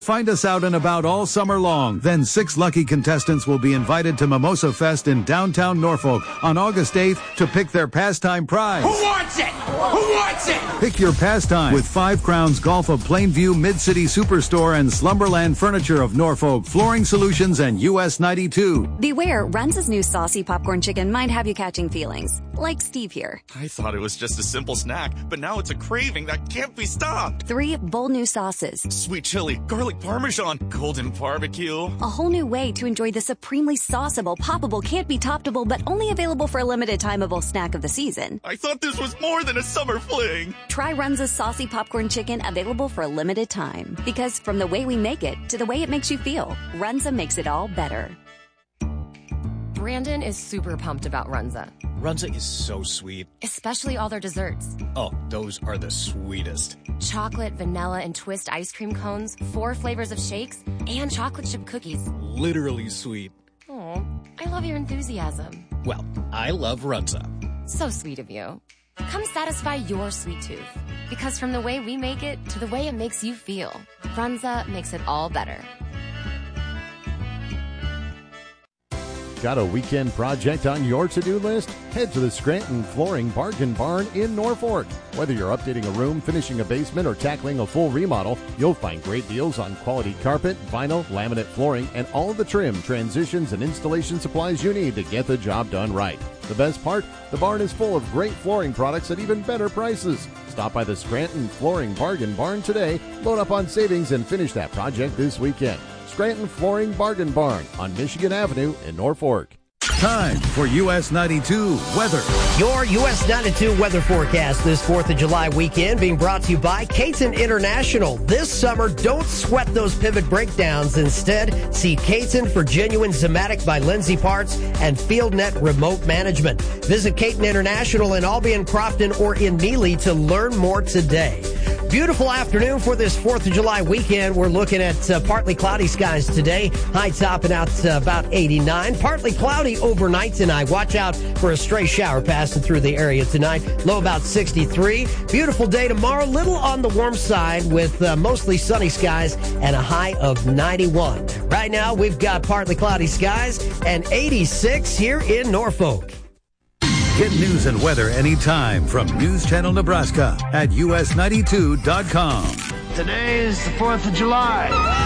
Find us out and about all summer long. Then 6 lucky contestants will be invited to Mimosa Fest in downtown Norfolk on August 8th to pick their pastime prize. Who wants it? Who wants it? Pick your pastime with 5 Crowns Golf of Plainview, Mid-City Superstore, and Slumberland Furniture of Norfolk, Flooring Solutions, and US 92. Beware, Runza's new saucy popcorn chicken might have you catching feelings. Like Steve here. I thought it was just a simple snack, but now it's a craving that can't be stopped. 3 bold new sauces. Sweet chili, garlic parmesan, golden barbecue. A whole new way to enjoy the supremely sauceable, poppable, can't be toppable, but only available for a limited timeable snack of the season. I thought this was more than a summer fling. Try Runza's saucy popcorn chicken, available for a limited time. Because from the way we make it to the way it makes you feel, Runza makes it all better. Brandon is super pumped about Runza. Runza is so sweet. Especially all their desserts. Oh, those are the sweetest. Chocolate, vanilla, and twist ice cream cones, 4 flavors of shakes, and chocolate chip cookies. Literally sweet. Oh, I love your enthusiasm. Well, I love Runza. So sweet of you. Come satisfy your sweet tooth. Because from the way we make it to the way it makes you feel, Runza makes it all better. Got a weekend project on your to-do list? Head to the Scranton Flooring Bargain Barn in Norfolk. Whether you're updating a room, finishing a basement, or tackling a full remodel, you'll find great deals on quality carpet, vinyl, laminate flooring, and all of the trim, transitions, and installation supplies you need to get the job done right. The best part? The barn is full of great flooring products at even better prices. Stop by the Scranton Flooring Bargain Barn today, load up on savings, and finish that project this weekend. Scranton Flooring Bargain Barn on Michigan Avenue in Norfolk. Time for US 92 weather. Your US 92 weather forecast this 4th of July weekend being brought to you by Caton International. This summer, don't sweat those pivot breakdowns. Instead, see Caton for genuine Zematic by Lindsay Parts and FieldNet remote management. Visit Caton International in Albion, Crofton, or in Neely to learn more today. Beautiful afternoon for this 4th of July weekend. We're looking at partly cloudy skies today. High topping out about 89. Partly cloudy overnight tonight. Watch out for a stray shower passing through the area tonight. Low about 63. Beautiful day tomorrow. Little on the warm side with mostly sunny skies and a high of 91. Right now, we've got partly cloudy skies and 86 here in Norfolk. Get news and weather anytime from News Channel Nebraska at us92.com. Today is the 4th of July.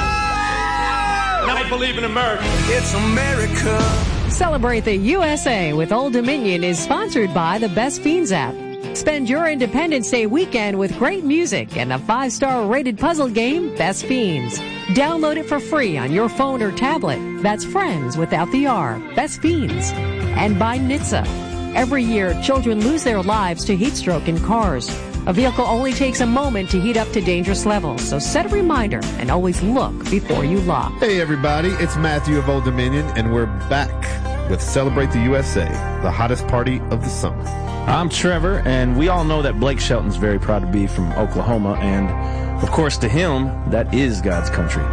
I believe in America. It's America. Celebrate the USA with Old Dominion is sponsored by the Best Fiends app. Spend your Independence Day weekend with great music and a 5-star rated puzzle game, Best Fiends. Download it for free on your phone or tablet. That's friends without the R. Best Fiends. And by NHTSA. Every year, children lose their lives to heat stroke in cars. A vehicle only takes a moment to heat up to dangerous levels, so set a reminder and always look before you lock. Hey everybody, it's Matthew of Old Dominion, and we're back with Celebrate the USA, the hottest party of the summer. I'm Trevor, and we all know that Blake Shelton's very proud to be from Oklahoma, and of course to him, that is God's country.